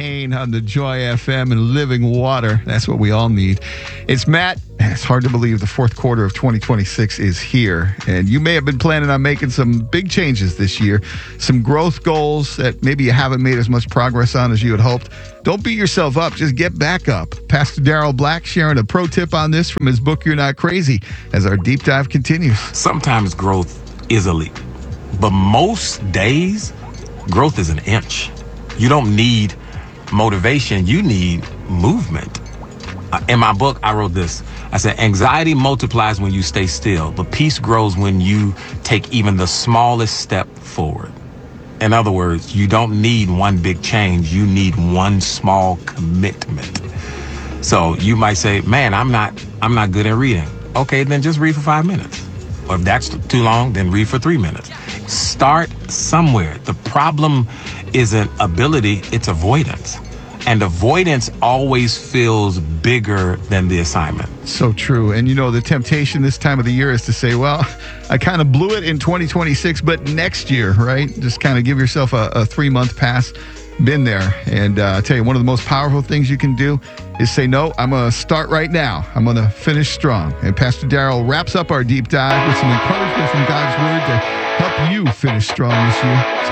Kane on the Joy FM and Living Water. That's what we all need. It's Matt. It's hard to believe the fourth quarter of 2026 is here. And you may have been planning on making some big changes this year, some growth goals that maybe you haven't made as much progress on as you had hoped. Don't beat yourself up. Just get back up. Pastor Daryl Black sharing a pro tip on this from his book, You're Not Crazy, as our deep dive continues. Sometimes growth is a leap, but most days, growth is an inch. You don't need motivation. You need movement. In my book, I wrote this. I said, anxiety multiplies when you stay still, but peace grows when you take even the smallest step forward. In other words, you don't need one big change. You need one small commitment. So you might say, man, I'm not good at reading. Okay, then just read for 5 minutes. Or if that's too long, then read for 3 minutes. Start somewhere. The problem isn't ability, it's avoidance. And avoidance always feels bigger than the assignment. So true. And you know, the temptation this time of the year is to say, well, I kind of blew it in 2026, but next year, right? Just kind of give yourself a 3-month pass. Been there. And I tell you, one of the most powerful things you can do is say, no, I'm going to start right now. I'm going to finish strong. And Pastor Daryl wraps up our deep dive with some encouragement from God's word to help you finish strong this year.